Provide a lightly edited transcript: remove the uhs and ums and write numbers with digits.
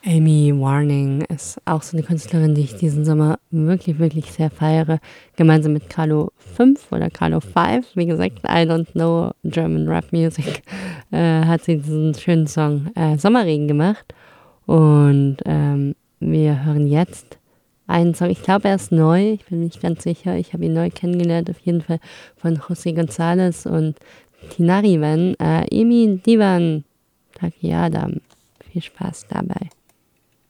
Amy Warning ist auch so eine Künstlerin, die ich diesen Sommer wirklich, wirklich sehr feiere. Gemeinsam mit Carlo 5 oder Carlo 5, wie gesagt, I don't know German Rap Music, hat sie diesen schönen Song Sommerregen gemacht. Und wir hören jetzt einen Song, ich glaube, er ist neu, ich bin mir nicht ganz sicher. Ich habe ihn neu kennengelernt, auf jeden Fall von José González und Tinariwen. Emi Divan Takiadam. Viel Spaß dabei.